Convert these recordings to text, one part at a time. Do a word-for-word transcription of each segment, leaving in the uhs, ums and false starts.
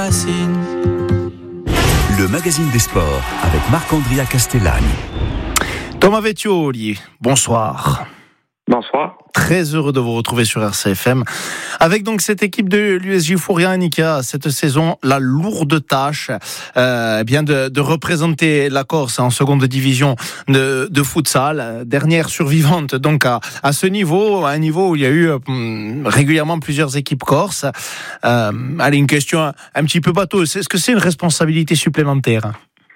Le magazine des sports avec Marc-Andrea Castellani. Thomas Vettioli, bonsoir. Bonsoir. Très heureux de vous retrouver sur R C F M. Avec donc cette équipe de l'U S J Fourian qui a cette saison la lourde tâche euh, eh bien de, de représenter la Corse en seconde division de, de futsal, dernière survivante donc à, à ce niveau, à un niveau où il y a eu euh, régulièrement plusieurs équipes corses. Euh, allez, une question un, un petit peu bateau, est-ce que c'est une responsabilité supplémentaire ?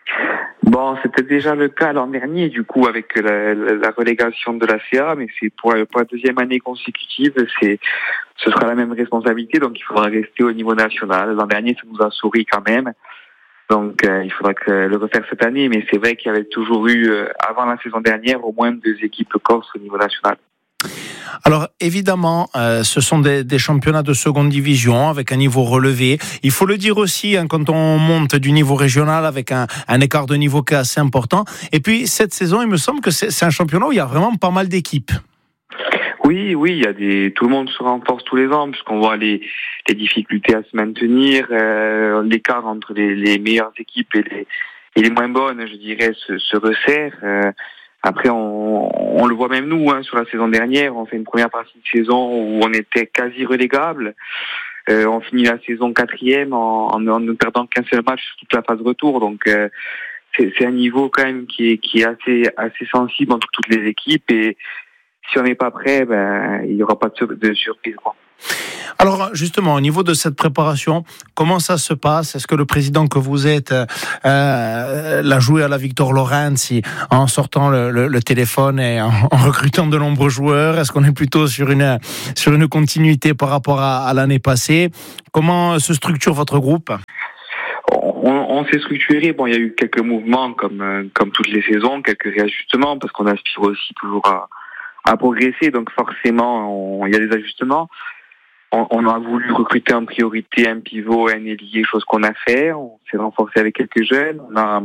Bon, c'était déjà le cas l'an dernier, du coup, avec la, la, la relégation de la C A, mais c'est pour, pour la deuxième année consécutive, c'est, ce sera la même responsabilité, donc il faudra rester au niveau national. L'an dernier, ça nous a souri quand même, donc euh, il faudra que, le refaire cette année, mais c'est vrai qu'il y avait toujours eu, euh, avant la saison dernière, au moins deux équipes corses au niveau national. Alors évidemment, euh, ce sont des, des championnats de seconde division avec un niveau relevé. Il faut le dire aussi hein, quand on monte du niveau régional avec un, un écart de niveau qui est assez important. Et puis cette saison, il me semble que c'est, c'est un championnat où il y a vraiment pas mal d'équipes. Oui, oui, il y a des, tout le monde se renforce tous les ans puisqu'on voit les, les difficultés à se maintenir, euh, l'écart entre les, les meilleures équipes et les, et les moins bonnes, je dirais, se, se resserre. Euh, Après, on, on le voit même nous, hein, sur la saison dernière, on fait une première partie de saison où on était quasi relégable. Euh, on finit la saison quatrième en, en, en ne perdant qu'un seul match sur toute la phase retour. Donc, euh, c'est, c'est un niveau quand même qui est, qui est assez, assez sensible entre toutes les équipes. Et si on n'est pas prêt, ben, il n'y aura pas de, de surprise, quoi. Alors justement, au niveau de cette préparation, comment ça se passe ? Est-ce que le président que vous êtes euh, l'a joué à la Victor Lorenzi en sortant le, le, le téléphone et en, en recrutant de nombreux joueurs ? Est-ce qu'on est plutôt sur une, sur une continuité par rapport à, à l'année passée ? Comment se structure votre groupe ? On, on s'est structuré. Bon, il y a eu quelques mouvements comme, euh, comme toutes les saisons, quelques réajustements parce qu'on aspire aussi toujours à, à progresser. Donc forcément, on, il y a des ajustements. On, on a voulu recruter en priorité un pivot, un ailier, chose qu'on a fait. On s'est renforcé avec quelques jeunes. On a,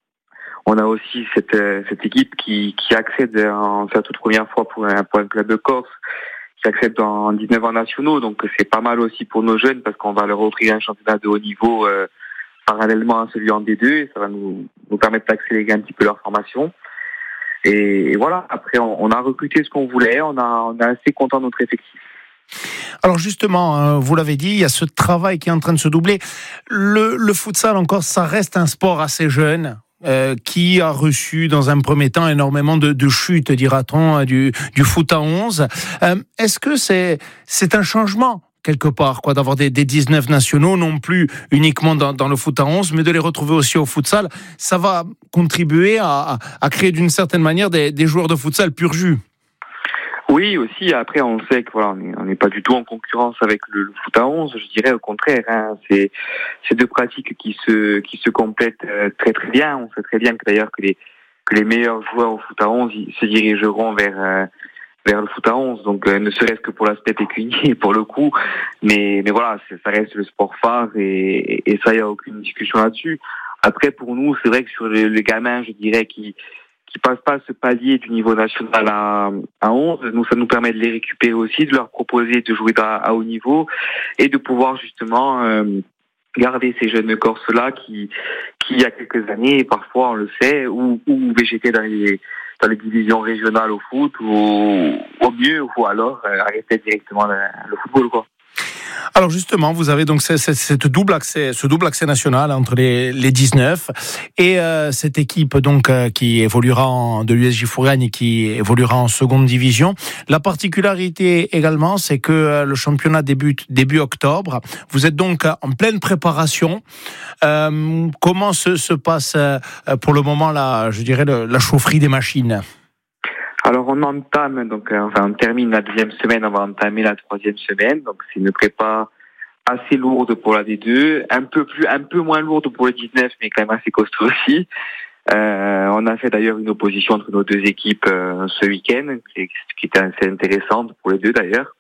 on a aussi cette, cette équipe qui, qui accède en sa toute première fois pour un, pour un club de Corse, qui accède en dix-neuf ans nationaux. Donc c'est pas mal aussi pour nos jeunes parce qu'on va leur offrir un championnat de haut niveau euh, parallèlement à celui en D deux. Et ça va nous, nous permettre d'accélérer un petit peu leur formation. Et, et voilà. Après, on, on a recruté ce qu'on voulait. On a, on est assez content de notre effectif. Alors justement, vous l'avez dit, il y a ce travail qui est en train de se doubler. Le, le futsal encore, ça reste un sport assez jeune, euh, qui a reçu dans un premier temps énormément de, de chutes, dira-t-on, du, du foot à onze. Euh, est-ce que c'est, c'est un changement quelque part, quoi, d'avoir des, des dix-neuf nationaux, non plus uniquement dans, dans le foot à onze, mais de les retrouver aussi au futsal? Ça va contribuer à, à créer d'une certaine manière des, des joueurs de futsal pur jus. Oui, aussi. Après, on sait que voilà, on n'est pas du tout en concurrence avec le, le foot à onze. Je dirais au contraire. Hein, c'est c'est deux pratiques qui se qui se complètent euh, très très bien. On sait très bien que d'ailleurs que les que les meilleurs joueurs au foot à onze se dirigeront vers euh, vers le foot à onze. Donc, euh, ne serait-ce que pour l'aspect pécunier, pour le coup. Mais mais voilà, c'est, ça reste le sport phare et, et ça, il y a aucune discussion là-dessus. Après, pour nous, c'est vrai que sur les, les gamins, je dirais qui qui passent pas ce palier du niveau national à, à onze, nous, ça nous permet de les récupérer aussi, de leur proposer de jouer à, à haut niveau et de pouvoir justement euh, garder ces jeunes Corses-là qui, qui, il y a quelques années, parfois, on le sait, ou, ou végétaient dans les, dans les divisions régionales au foot, ou au mieux, ou alors euh, arrêter directement le, le football, quoi. Alors justement, vous avez donc cette, cette double accès, ce double accès national entre les, les dix-neuf et euh, cette équipe donc euh, qui évoluera en, de l'U S J Fourian et qui évoluera en seconde division. La particularité également, c'est que euh, le championnat débute début octobre. Vous êtes donc en pleine préparation. Euh, comment se, se passe euh, pour le moment la, je dirais, le, la chaufferie des machines? Alors on entame, donc enfin on termine la deuxième semaine, on va entamer la troisième semaine, donc c'est une prépa assez lourde pour la D deux, un peu plus, un peu moins lourde pour le dix-neuf, mais quand même assez costaud aussi. Euh, on a fait d'ailleurs une opposition entre nos deux équipes euh, ce week-end, qui, qui était assez intéressante pour les deux d'ailleurs.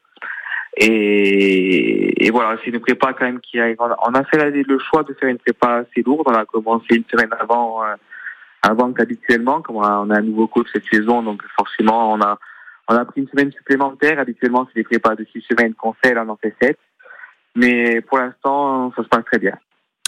Et, et voilà, c'est une prépa quand même qui a, on a fait la, le choix de faire une prépa assez lourde. On a commencé une semaine avant. Euh, avant qu'habituellement, comme on a, on a un nouveau coach cette saison, donc forcément on a on a pris une semaine supplémentaire. Habituellement c'est des prépas de six semaines qu'on fait, là on en fait sept. Mais pour l'instant ça se passe très bien.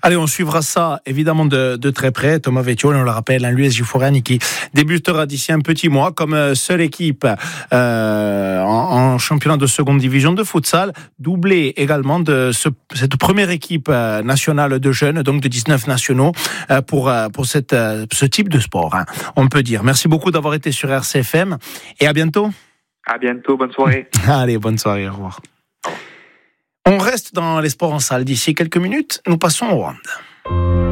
Allez, on suivra ça évidemment de, de très près. Thomas Vecchione, on le rappelle, un l'U S J Fourani qui débutera d'ici un petit mois comme seule équipe euh, en, en championnat de seconde division de futsal, doublé également de ce, cette première équipe nationale de jeunes, donc de dix-neuf nationaux, pour, pour cette, ce type de sport, hein, on peut dire. Merci beaucoup d'avoir été sur R C F M et à bientôt. À bientôt, bonne soirée. Allez, bonne soirée, au revoir. On reste dans les sports en salle. D'ici quelques minutes, nous passons au Rwanda.